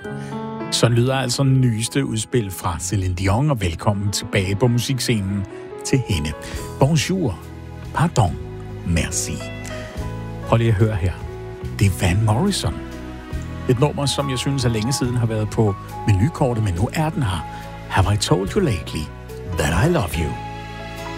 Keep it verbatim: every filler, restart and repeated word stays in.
Så lyder altså nyeste udspil fra Celine Dion, og velkommen tilbage på musikscenen til hende. Bonjour, pardon, merci. Prøv lige at høre her. Det er Van Morrison. Et nummer, som jeg synes er længe siden har været på menukortet, men nu er den her. Have I told you lately that I love you?